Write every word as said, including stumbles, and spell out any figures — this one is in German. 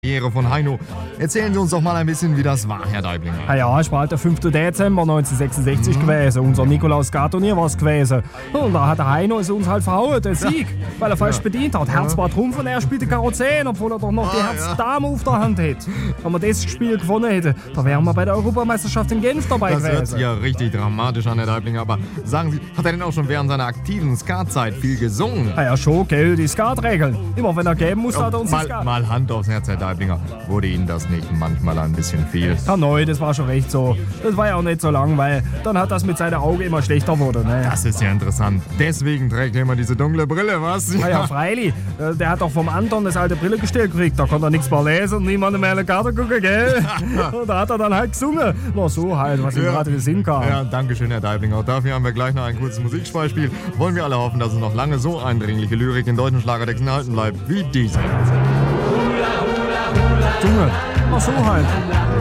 Ehre von Heino. Erzählen Sie uns doch mal ein bisschen, wie das war, Herr Deiblinger. Ah ja, es war halt der fünfte Dezember neunzehnhundertsechsundsechzig mhm. gewesen. Unser Nikolaus-Gar-Turnier war es gewesen. Und da hat der Heino es uns halt verhauen, den Sieg, ja. weil er falsch ja. bedient hat. Herz war Trumpf und er spielte Karo zehn, obwohl er doch noch ah, die Herz-Dame ja. auf der Hand hätte. Wenn wir das Spiel gewonnen hätten, da wären wir bei der Europameisterschaft in Genf dabei das gewesen. Das hört sich ja richtig dramatisch an, Herr Deiblinger. Aber sagen Sie, hat er denn auch schon während seiner aktiven Skatzeit viel gesungen? Ah ja, schon, gell, die Skatregeln. Immer wenn er geben muss, ja, hat er uns mal, Skat. Mal Hand aufs Herz, Herr Deiblinger. Wurde Ihnen das nicht manchmal ein bisschen viel? Ja, neu, das war schon recht so. Das war ja auch nicht so lang, weil dann hat das mit seinem Auge immer schlechter geworden. Ne? Das ist ja interessant. Deswegen trägt er immer diese dunkle Brille, was? Ja, ja, freilich. Der hat doch vom Anton das alte Brillegestell gekriegt. Da konnte er nichts mehr lesen und niemand mehr in die Karte gucken, gell? Da hat er dann halt gesungen. War so halt, was ihm ja. gerade in den Sinn kam. Ja, danke schön, Herr Deiblinger. Auch dafür haben wir gleich noch ein kurzes Musikspiel. Wollen wir alle hoffen, dass es noch lange so eindringliche Lyrik in deutschen Schlagertexten erhalten bleibt wie diese. Junge, war so halt.